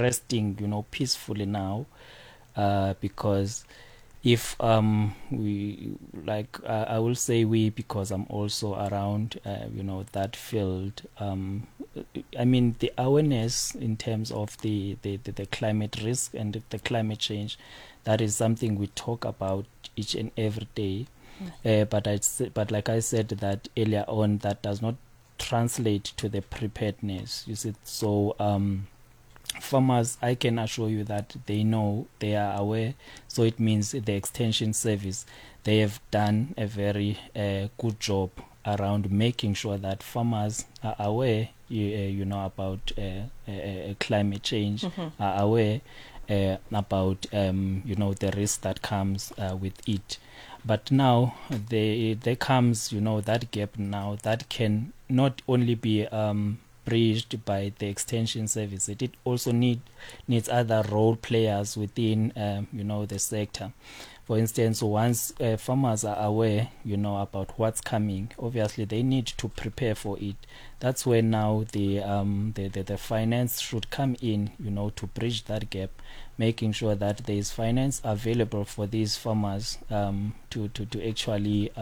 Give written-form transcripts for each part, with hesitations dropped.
resting, peacefully now, because if we like, I will say we, because I'm also around, that field. I mean, the awareness in terms of the climate risk and the climate change, that is something we talk about each and every day. But like I said that earlier on, that does not translate to the preparedness. You see, so farmers, I can assure you that they know, they are aware. So it means the extension service, they have done a very good job around making sure that farmers are aware, about climate change, are aware about the risk that comes with it. But now there comes that gap now that can not only be bridged by the extension service. It also needs other role players within the sector. For instance, once farmers are aware about what's coming, obviously they need to prepare for it. That's where now the finance should come in, to bridge that gap, making sure that there is finance available for these farmers to actually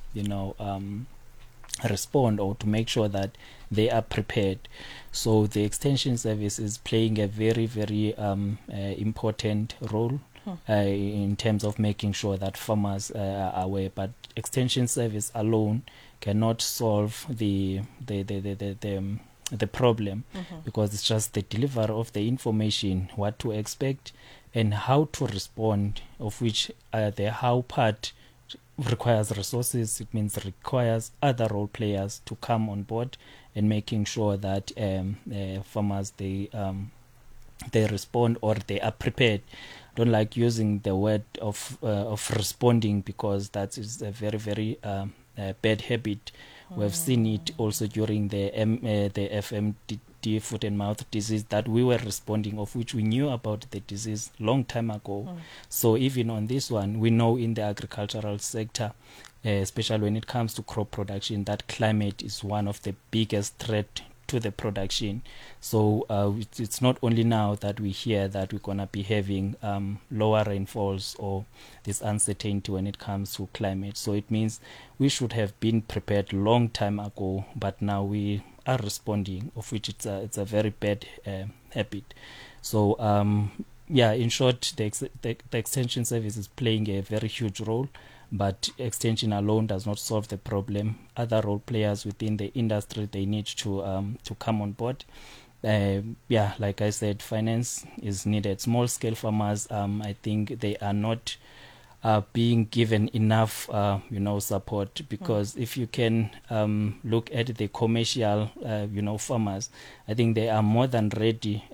respond, or to make sure that they are prepared. So the extension service is playing a very, very important role in terms of making sure that farmers are aware. But extension service alone cannot solve the problem, because it's just the delivery of the information, what to expect and how to respond, of which the how part requires resources. It means requires other role players to come on board and making sure that farmers they respond, or they are prepared. I don't like using the word of responding, because that is a very, very bad habit. We've seen it also during the FMD, foot and mouth disease, that we were responding, of which we knew about the disease long time ago. So even on this one, we know in the agricultural sector, especially when it comes to crop production, that climate is one of the biggest threat to the production. So it's not only now that we hear that we're gonna be having lower rainfalls or this uncertainty when it comes to climate. So it means we should have been prepared long time ago, but now we are responding, of which it's a very bad habit. So in short, the extension service is playing a very huge role, but extension alone does not solve the problem. Other role players within the industry, they need to come on board. Like I said, finance is needed. Small scale farmers, I think they are not being given enough support, because if you can look at the commercial farmers, I think they are more than ready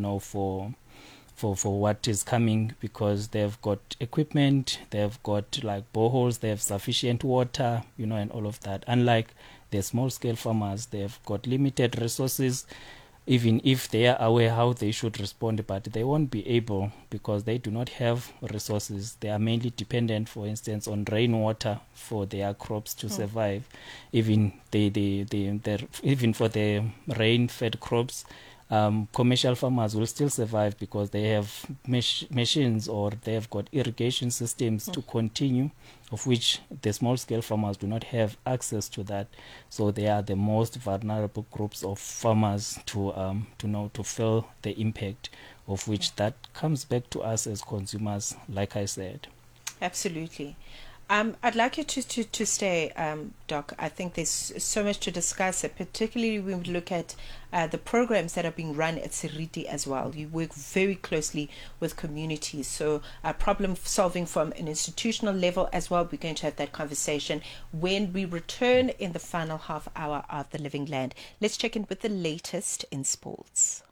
for what is coming, because they've got equipment, they've got like boreholes, they have sufficient water, and all of that. Unlike the small scale farmers, they've got limited resources, even if they are aware how they should respond, but they won't be able, because they do not have resources. They are mainly dependent, for instance, on rainwater for their crops to survive. Even even for the rain-fed crops, commercial farmers will still survive, because they have machines, or they have got irrigation systems to continue, of which the small scale farmers do not have access to that. So they are the most vulnerable groups of farmers to feel the impact, of which that comes back to us as consumers, like I said. Absolutely. I'd like you to stay, Doc. I think there's so much to discuss, particularly when we look at the programs that are being run at Seriti as well. You work very closely with communities, so problem solving from an institutional level as well. We're going to have that conversation when we return in the final half hour of The Living Land. Let's check in with the latest in sports.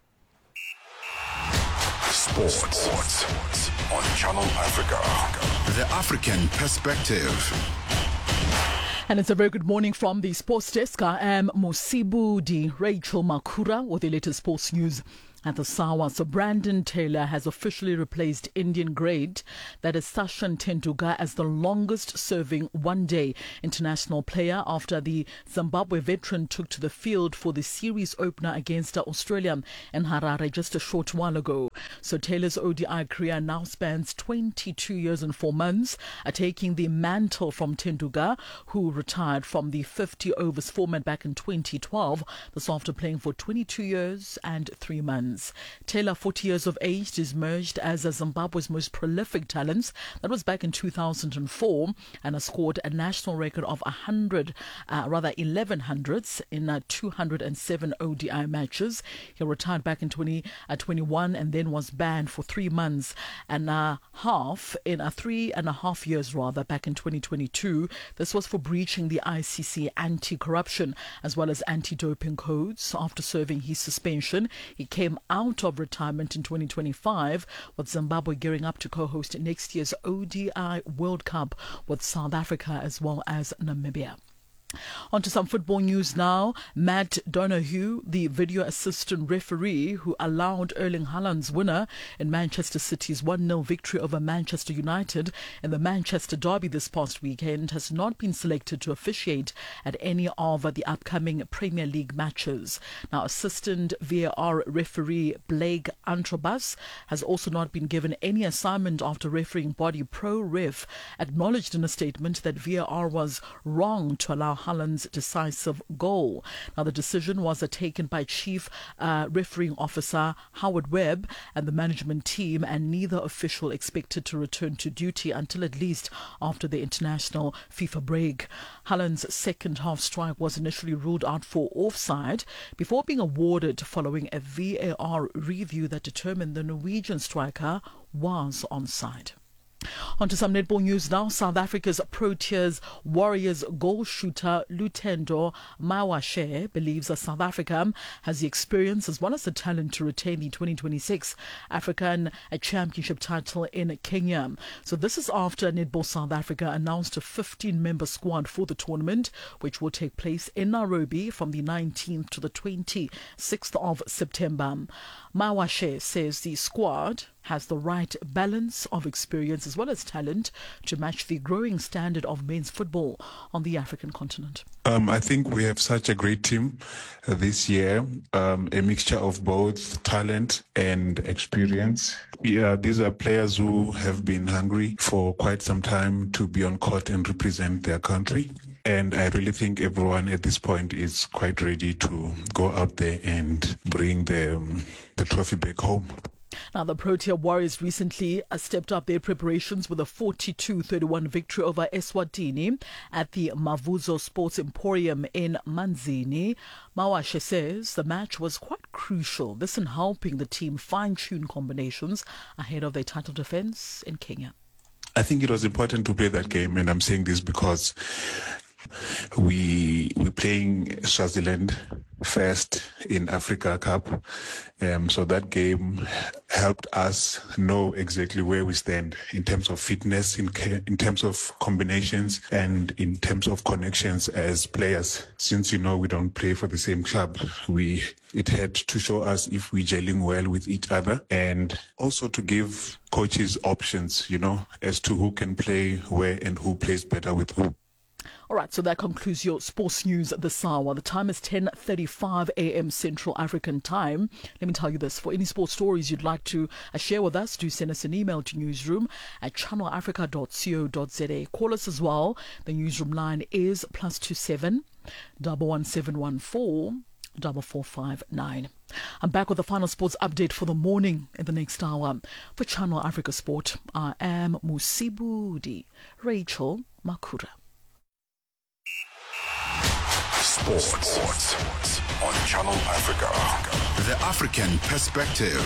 Sports on Channel Africa. The African perspective. And it's a very good morning from the sports desk. I am Mosibu Di Rachel Makura with the latest sports news at the SAWA. So Brandon Taylor has officially replaced Indian great, that is Sachin Tendulkar, as the longest serving one-day international player after the Zimbabwe veteran took to the field for the series opener against Australia in Harare just a short while ago. So Taylor's ODI career now spans 22 years and 4 months, taking the mantle from Tenduga, who retired from the 50 overs format back in 2012. This after playing for 22 years and 3 months. Taylor, 40 years of age, is merged as Zimbabwe's most prolific talents. That was back in 2004, and has scored a national record of 1100s in 207 ODI matches. He retired back in 2021 and then was banned for 3 months and a half, in 3.5 years rather, back in 2022. This was for breaching the ICC anti-corruption as well as anti-doping codes. After serving his suspension, he came out of retirement in 2025, with Zimbabwe gearing up to co-host next year's ODI World Cup with South Africa as well as Namibia. On to some football news now. Matt Donoghue, the video assistant referee who allowed Erling Haaland's winner in Manchester City's 1-0 victory over Manchester United in the Manchester Derby this past weekend, has not been selected to officiate at any of the upcoming Premier League matches. Now, assistant VAR referee Blake Antrobus has also not been given any assignment after refereeing body ProRef acknowledged in a statement that VAR was wrong to allow Haaland's decisive goal. Now, the decision was taken by Chief Refereeing Officer Howard Webb and the management team, and neither official expected to return to duty until at least after the international FIFA break. Haaland's second half strike was initially ruled out for offside before being awarded following a VAR review that determined the Norwegian striker was onside. On to some netball news now. South Africa's Proteas Warriors goal shooter Lutendo Mawashe believes that South Africa has the experience as well as the talent to retain the 2026 African Championship title in Kenya. So this is after Netball South Africa announced a 15-member squad for the tournament, which will take place in Nairobi from the 19th to the 26th of September. Mawashe says the squad has the right balance of experience as well as talent to match the growing standard of men's football on the African continent. I think we have such a great team this year, a mixture of both talent and experience. Yeah, these are players who have been hungry for quite some time to be on court and represent their country. And I really think everyone at this point is quite ready to go out there and bring the trophy back home. Now, the Protea Warriors recently stepped up their preparations with a 42-31 victory over Eswatini at the Mavuzo Sports Emporium in Manzini. Mawashe says the match was quite crucial, this in helping the team fine-tune combinations ahead of their title defense in Kenya. I think it was important to play that game, and I'm saying this because we're playing Swaziland first in Africa Cup, so that game helped us know exactly where we stand in terms of fitness, in terms of combinations, and in terms of connections as players. Since we don't play for the same club, it had to show us if we're gelling well with each other, and also to give coaches options, as to who can play where and who plays better with who. All right, so that concludes your sports news this hour. The time is 10:35 a.m. Central African Time. Let me tell you this. For any sports stories you'd like to share with us, do send us an email to newsroom@channelafrica.co.za. Call us as well. The newsroom line is +27 11714 4459. I'm back with the final sports update for the morning in the next hour. For Channel Africa Sport, I am Musibudi Rachel Makura. Sports on Channel Africa. The African perspective.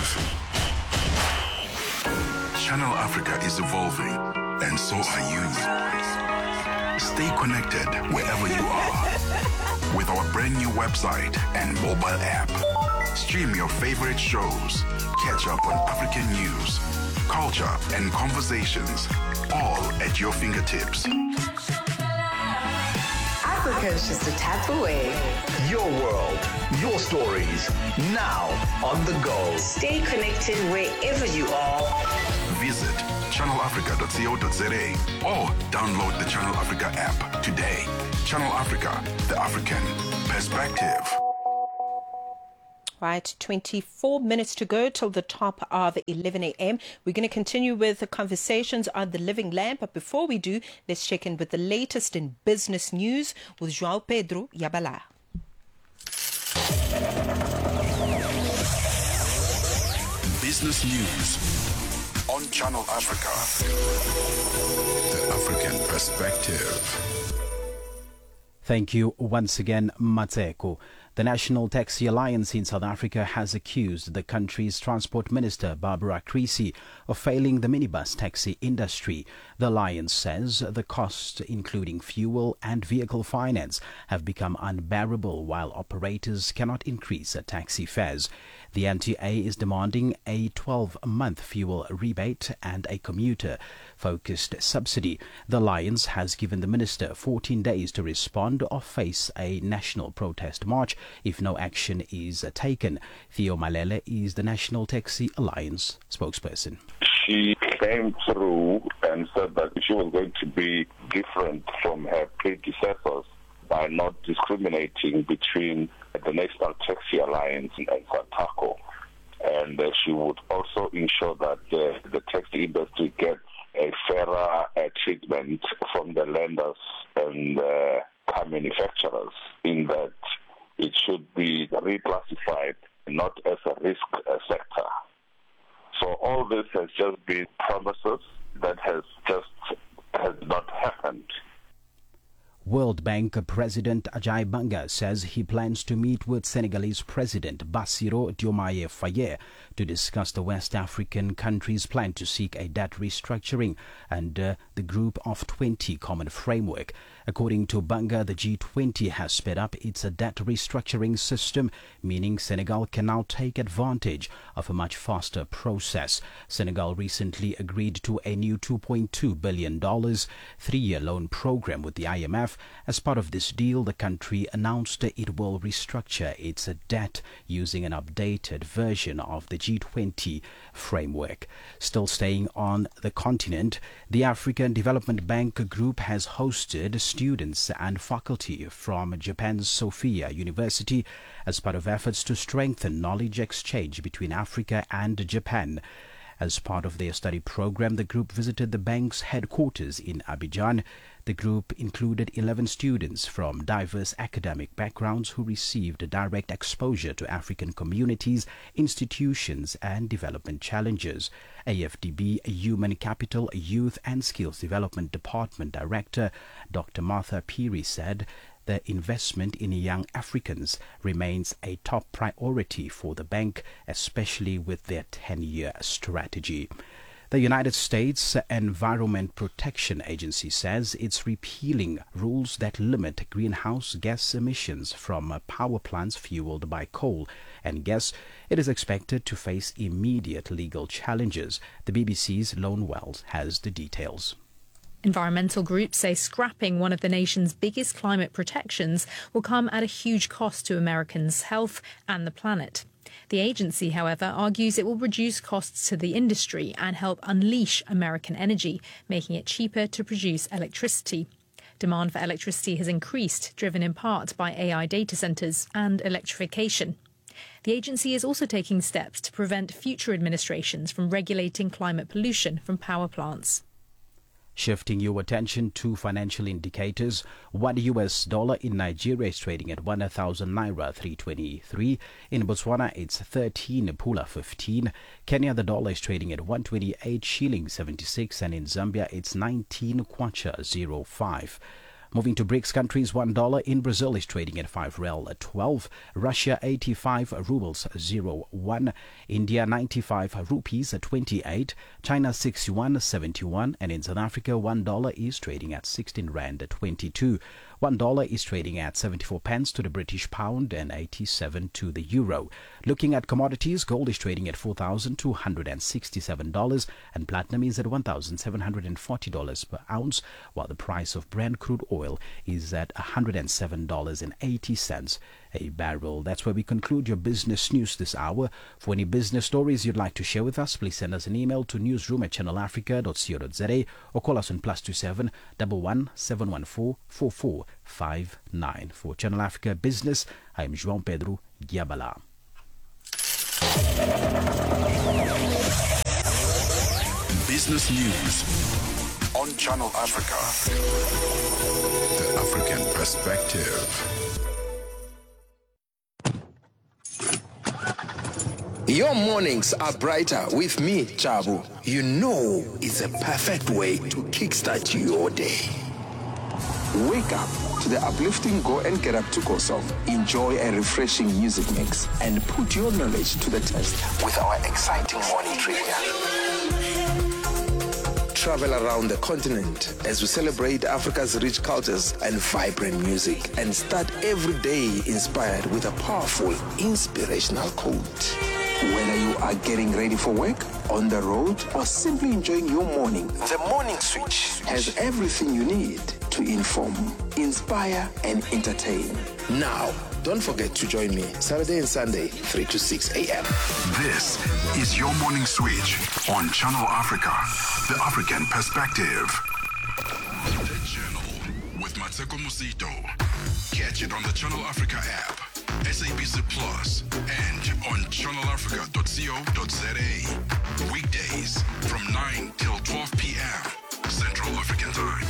Channel Africa is evolving, and so are you. Stay connected wherever you are with our brand new website and mobile app. Stream your favorite shows, catch up on African news, culture, and conversations, all at your fingertips. Africa is just a tap away. Your world, your stories, now on the go. Stay connected wherever you are. Visit channelafrica.co.za or download the Channel Africa app today. Channel Africa, the African perspective. Right, 24 minutes to go till the top of 11 a.m. We're going to continue with the conversations on the living lamp. But before we do, let's check in with the latest in business news with João Pedro Yabala. Business news on Channel Africa. The African perspective. Thank you once again, Matseko. The National Taxi Alliance in South Africa has accused the country's Transport Minister, Barbara Creecy, of failing the minibus taxi industry. The alliance says the costs, including fuel and vehicle finance, have become unbearable while operators cannot increase taxi fares. The NTA is demanding a 12-month fuel rebate and a commuter-focused subsidy. The alliance has given the minister 14 days to respond or face a national protest march if no action is taken. Theo Malele is the National Taxi Alliance spokesperson. She came through and said that she was going to be different from her predecessors by not discriminating between the National Taxi Alliance and SATACO. And she would also ensure that the taxi industry gets a fairer treatment from the lenders and car manufacturers, in that it should be reclassified not as a risk sector. So all this has just been promises that has not happened. World Bank President Ajay Banga says he plans to meet with Senegalese President Bassirou Diomaye Faye to discuss the West African country's plan to seek a debt restructuring under the Group of 20 Common Framework. According to Banga, the G20 has sped up its debt restructuring system, meaning Senegal can now take advantage of a much faster process. Senegal recently agreed to a new $2.2 billion three-year loan program with the IMF. As part of this deal, the country announced it will restructure its debt using an updated version of the G20 framework. Still staying on the continent, the African Development Bank Group has hosted students and faculty from Japan's Sophia University as part of efforts to strengthen knowledge exchange between Africa and Japan. As part of their study program, the group visited the bank's headquarters in Abidjan. The group included 11 students from diverse academic backgrounds who received direct exposure to African communities, institutions, and development challenges. AFDB Human Capital, Youth and Skills Development Department Director Dr. Martha Peary said the investment in young Africans remains a top priority for the bank, especially with their 10-year strategy. The United States Environment Protection Agency says it's repealing rules that limit greenhouse gas emissions from power plants fueled by coal and gas. It is expected to face immediate legal challenges. The BBC's Lone Wells has the details. Environmental groups say scrapping one of the nation's biggest climate protections will come at a huge cost to Americans' health and the planet. The agency, however, argues it will reduce costs to the industry and help unleash American energy, making it cheaper to produce electricity. Demand for electricity has increased, driven in part by AI data centres and electrification. The agency is also taking steps to prevent future administrations from regulating climate pollution from power plants. Shifting your attention to financial indicators, $1 in Nigeria is trading at 1,000 naira 323. In Botswana, it's 13 pula 15. Kenya, the dollar is trading at 128 shilling 76, and in Zambia, it's 19 kwacha 05. Moving to BRICS countries, $1 in Brazil is trading at 5 real 12. Russia, 85 rubles 01. India, 95 rupees 28. China, 61.71. And in South Africa, $1 is trading at 16 rand 22. $1 is trading at 74 pence to the British pound and 87 to the euro. Looking at commodities, gold is trading at $4,267 and platinum is at $1,740 per ounce, while the price of Brent crude oil is at $107.80 a barrel. That's where we conclude your business news this hour. For any business stories you'd like to share with us, please send us an email to newsroom@channelafrica.co.za or call us on +27 11 714 4459. For Channel Africa Business, I am João Pedro Yabala. Business news on Channel Africa. The African perspective. Your mornings are brighter with me, Chabu. You know it's a perfect way to kickstart your day. Wake up to the uplifting Go and Get Up to Go song. Enjoy a refreshing music mix and put your knowledge to the test with our exciting morning trivia. Travel around the continent as we celebrate Africa's rich cultures and vibrant music, and start every day inspired with a powerful, inspirational quote. Whether you are getting ready for work, on the road, or simply enjoying your morning, the Morning Switch has everything you need to inform, inspire, and entertain. Now, don't forget to join me Saturday and Sunday, 3 to 6 a.m. This is your Morning Switch on Channel Africa, the African perspective. The Journal with Mateko Musito. Catch it on the Channel Africa app, SABC Plus, and on channelafrica.co.za. Weekdays from 9 till 12 p.m. Central African Time.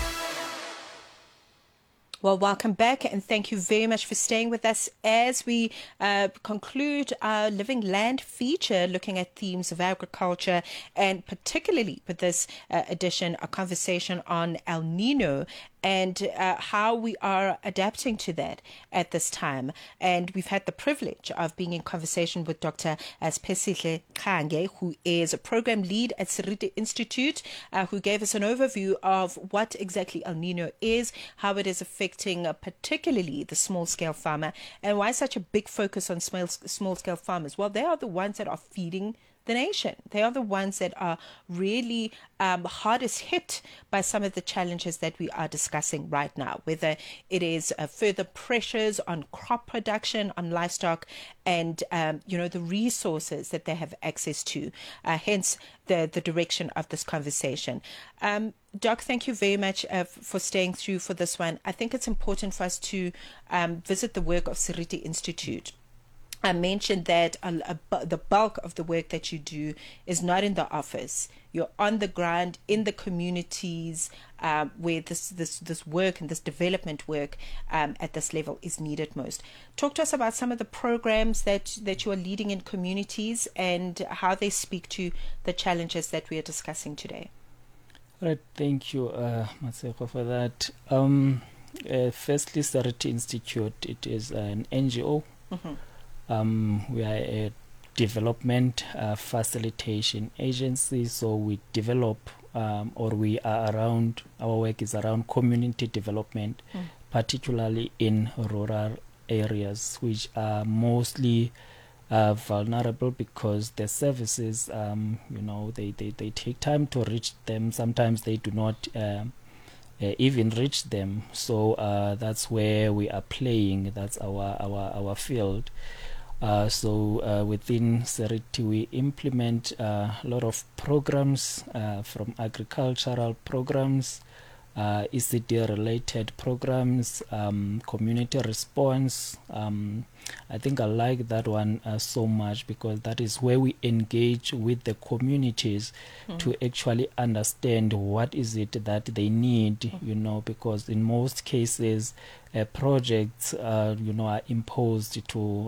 Well, welcome back, and thank you very much for staying with us as we conclude our Living Land feature, looking at themes of agriculture, and particularly with this edition, a conversation on El Nino and how we are adapting to that at this time. And we've had the privilege of being in conversation with Dr. Spesihle Khange, who is a program lead at Seriti Institute, who gave us an overview of what exactly El Nino is, how it is affecting particularly the small-scale farmer, and why such a big focus on small-scale farmers. Well, they are the ones that are feeding the nation. They are the ones that are really hardest hit by some of the challenges that we are discussing right now, whether it is further pressures on crop production, on livestock, and the resources that they have access to. Hence the direction of this conversation. Doc, thank you very much for staying through for this one. I think it's important for us to visit the work of Seriti Institute. I mentioned that the bulk of the work that you do is not in the office. You're on the ground in the communities where this work and this development work at this level is needed most. Talk to us about some of the programs that you are leading in communities and how they speak to the challenges that we are discussing today. Right, thank you, Mateko, for that. Firstly, Seriti Institute, it is an NGO. Mm-hmm. We are a development facilitation agency, so we develop our work is around community development, particularly in rural areas, which are mostly vulnerable because the services, they take time to reach them. Sometimes they do not even reach them. So that's where we are playing. That's our field. So within Seriti, we implement a lot of programs from agricultural programs, ECD-related programs, community response. I think I like that one so much because that is where we engage with the communities to actually understand what is it that they need, because in most cases projects, are imposed to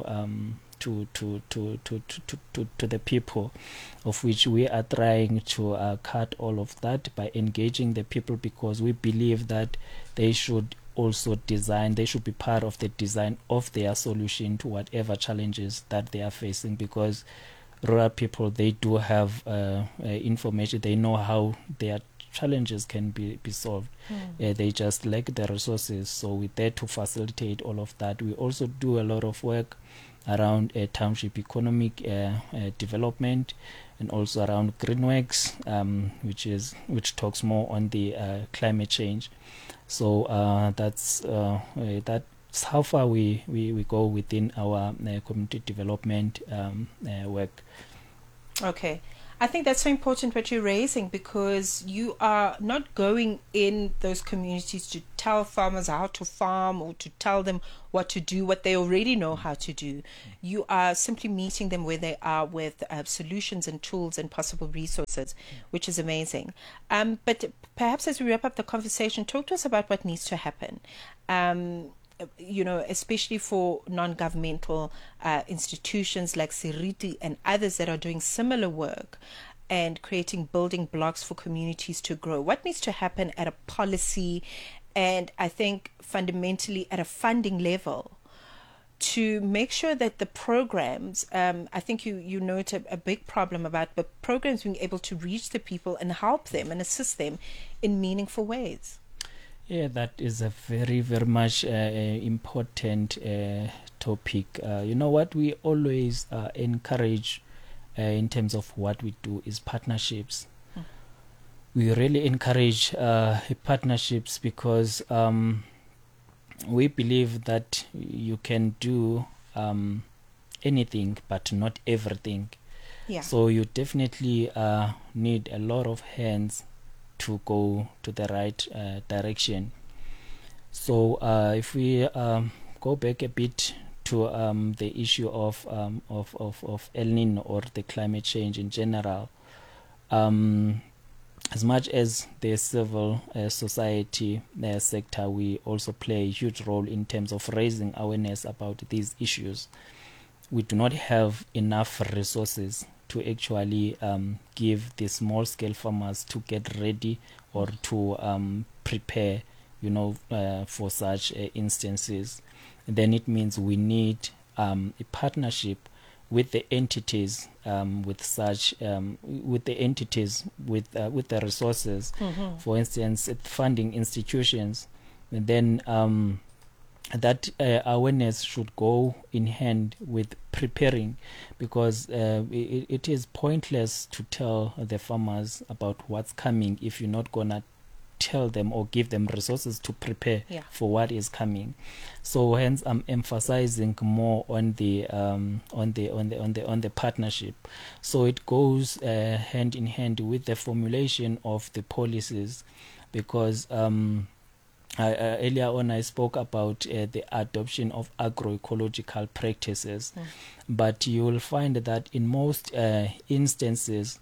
the people, of which we are trying to cut all of that by engaging the people, because we believe that they should also they should be part of the design of their solution to whatever challenges that they are facing, because rural people, they do have information, they know how their challenges can be solved. They just lack the resources, so we're there to facilitate all of that. We also do a lot of work around township economic development, and also around Greenworks, which talks more on the climate change. So that's how far we go within our community development work. Okay. I think that's so important what you're raising, because you are not going in those communities to tell farmers how to farm or to tell them what to do, what they already know how to do. You are simply meeting them where they are with solutions and tools and possible resources, which is amazing. But perhaps as we wrap up the conversation, talk to us about what needs to happen. Especially for non-governmental institutions like Seriti and others that are doing similar work and creating building blocks for communities to grow. What needs to happen at a policy and I think fundamentally at a funding level to make sure that the programs, I think you note a big problem about the programs being able to reach the people and help them and assist them in meaningful ways? Yeah, that is a very, very much important topic. What we always encourage in terms of what we do is partnerships. We really encourage partnerships because we believe that you can do anything but not everything. Yeah. So you definitely need a lot of hands to go to the right direction. So if we go back a bit to the issue of El Nino or the climate change in general, as much as the civil society sector, we also play a huge role in terms of raising awareness about these issues. We do not have enough resources to actually give the small-scale farmers to get ready or to prepare, for such instances. Then it means we need a partnership with the entities, with the resources. Mm-hmm. For instance, funding institutions. And then that awareness should go in hand with preparing, because it is pointless to tell the farmers about what's coming if you're not gonna tell them or give them resources to prepare for what is coming. So hence I'm emphasizing more on the partnership. So it goes hand in hand with the formulation of the policies, because earlier on I spoke about the adoption of agroecological practices, but you will find that in most instances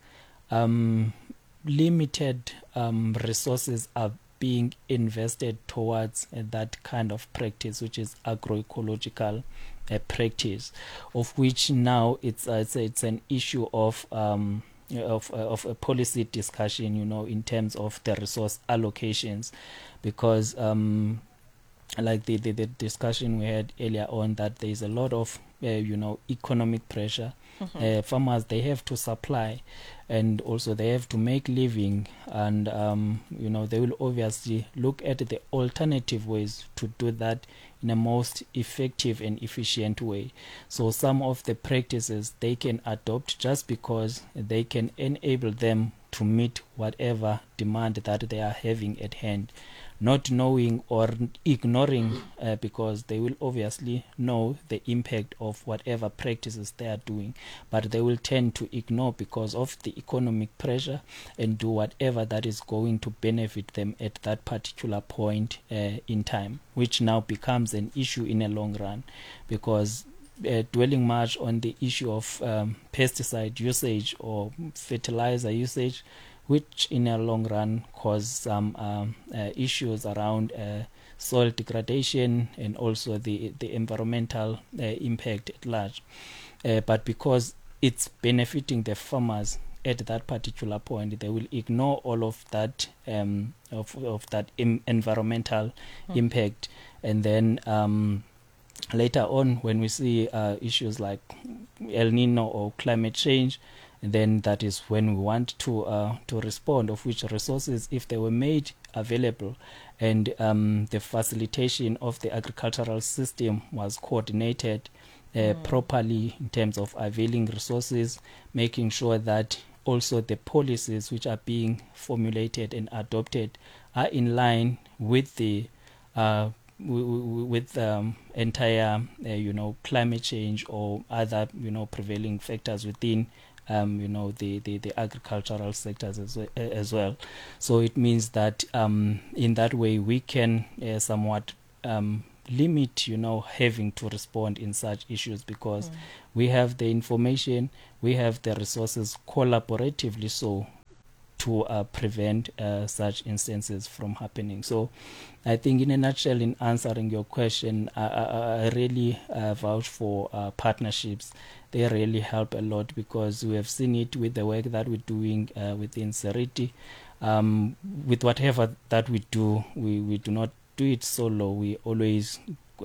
limited resources are being invested towards that kind of practice, which is agroecological practice, of which now it's an issue of a policy discussion, in terms of the resource allocations, because like the discussion we had earlier on, that there is a lot of economic pressure. Farmers, they have to supply, and also they have to make living, and they will obviously look at the alternative ways to do that in a most effective and efficient way. So some of the practices they can adopt just because they can enable them to meet whatever demand that they are having at hand, not knowing or ignoring, because they will obviously know the impact of whatever practices they are doing, but they will tend to ignore because of the economic pressure and do whatever that is going to benefit them at that particular point in time, which now becomes an issue in a long run, because dwelling much on the issue of pesticide usage or fertilizer usage, which in a long run cause some issues around soil degradation and also the environmental impact at large. But because it's benefiting the farmers at that particular point, they will ignore all of that of that environmental impact, and then later on, when we see issues like El Nino or climate change, then that is when we want to respond, of which resources, if they were made available and the facilitation of the agricultural system was coordinated properly in terms of availing resources, making sure that also the policies which are being formulated and adopted are in line with the entire climate change or other prevailing factors within the agricultural sectors as well. So it means that in that way we can somewhat limit, having to respond in such issues, because we have the information, we have the resources collaboratively so to prevent such instances from happening. So I think in a nutshell, in answering your question, I really vouch for partnerships. They really help a lot, because we have seen it with the work that we're doing within Seriti. With whatever that we do, we do not do it solo. We always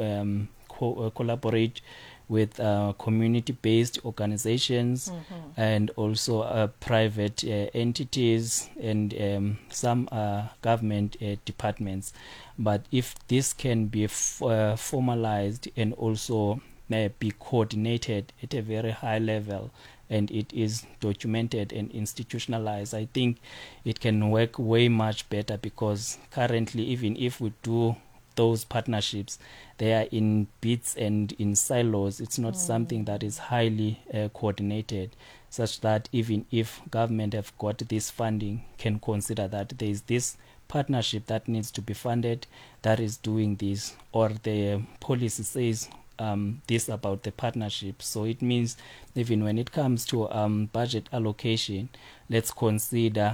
collaborate with community-based organizations and also private entities and some government departments. But if this can be formalized and also be coordinated at a very high level, and it is documented and institutionalized, I think it can work way much better, because currently, even if we do those partnerships, they are in bits and in silos. It's not something that is highly coordinated, such that even if government have got this funding, can consider that there is this partnership that needs to be funded that is doing this, or the policy says this about the partnership. So it means even when it comes to budget allocation, let's consider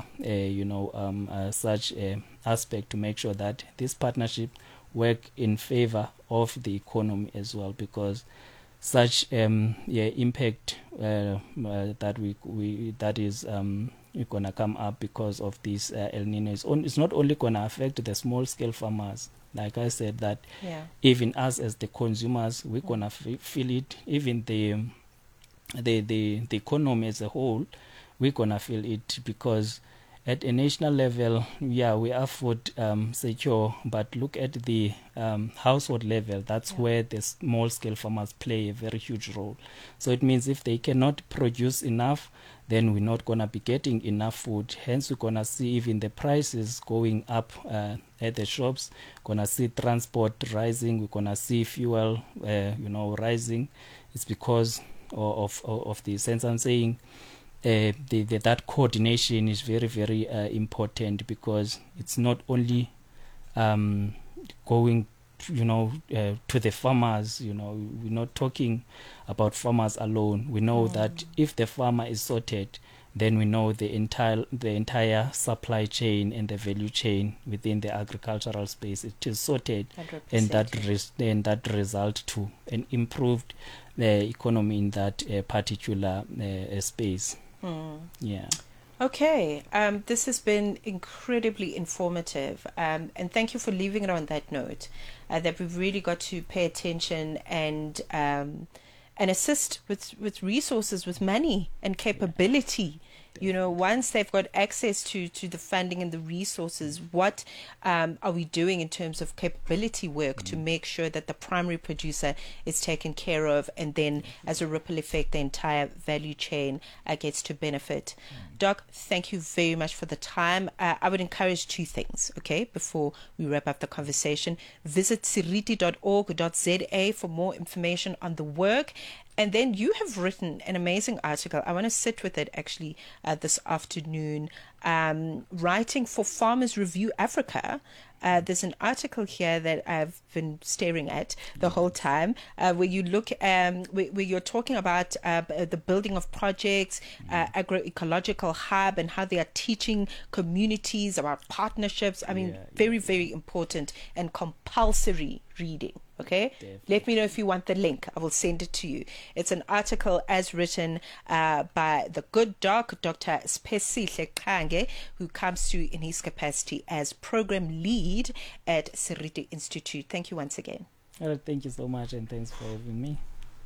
such aspect to make sure that this partnership work in favor of the economy as well, because such impact that that is gonna come up because of this El Nino it's not only gonna affect the small scale farmers. Like I said, that even us as the consumers, we're gonna feel it. Even the economy as a whole, we're gonna feel it, because at a national level, we are food secure, but look at the household level. That's where the small-scale farmers play a very huge role. So it means if they cannot produce enough, then we're not going to be getting enough food. Hence, we're going to see even the prices going up at the shops. Going to see transport rising. We're going to see fuel, rising. It's because of the sense I'm saying. That coordination is very, very important, because it's not only going, to the farmers. We're not talking about farmers alone. We know that if the farmer is sorted, then we know the entire supply chain and the value chain within the agricultural space, it is sorted, 100%. and that result to an improved economy in that particular space. Yeah. Okay. This has been incredibly informative, and thank you for leaving it on that note. That we've really got to pay attention and assist with resources, with money and capability. Once they've got access to the funding and the resources, what are we doing in terms of capability work to make sure that the primary producer is taken care of, and then as a ripple effect, the entire value chain gets to benefit. Doc, thank you very much for the time. I would encourage two things, okay, before we wrap up the conversation. Visit seriti.org.za for more information on the work. And then you have written an amazing article. I want to sit with it actually this afternoon, writing for Farmers Review Africa. There's an article here that I've been staring at the whole time, where you look, where you're talking about the building of projects, agroecological hub, and how they are teaching communities about partnerships. I mean, very, very important and compulsory reading. Okay, definitely. Let me know if you want the link. I will send it to you. It's an article as written by the good doc, Dr. Spesihle Kange, who comes to in his capacity as program lead at Seriti Institute. Thank you once again. Thank you so much, and thanks for having me.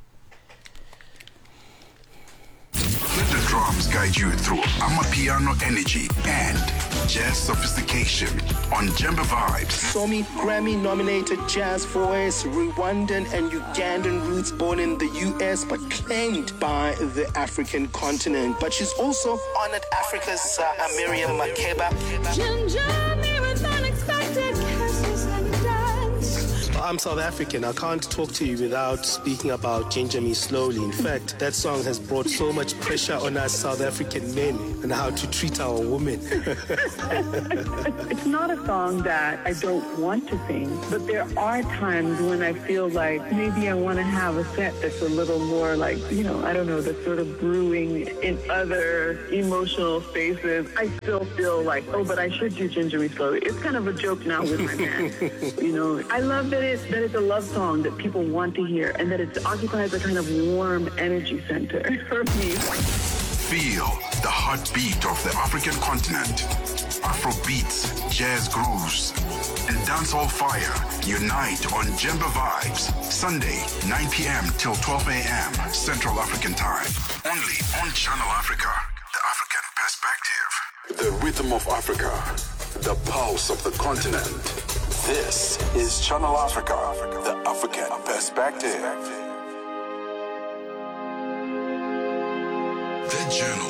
Let the drums guide you through Amapiano energy and jazz sophistication on Jemba Vibes. Somi Grammy-nominated jazz voice, Rwandan and Ugandan roots, born in the US but claimed by the African continent. But she's also honored Africa's Miriam Makeba. I'm South African. I can't talk to you without speaking about Ginger Me Slowly. In fact, that song has brought so much pressure on us South African men and how to treat our women. It's not a song that I don't want to sing, but there are times when I feel like maybe I want to have a set that's a little more like, I don't know, that's sort of brewing in other emotional spaces. I still feel like, but I should do Ginger Me Slowly. It's kind of a joke now with my man. I love that it's a love song that people want to hear and that it occupies a kind of warm energy center for me. Feel the heartbeat of the African continent. Afro beats, jazz grooves, and dancehall fire unite on Jemba Vibes. Sunday, 9 p.m. till 12 a.m. Central African Time. Only on Channel Africa, the African perspective. The rhythm of Africa, the pulse of the continent. This is Channel Africa, the African perspective. The Journal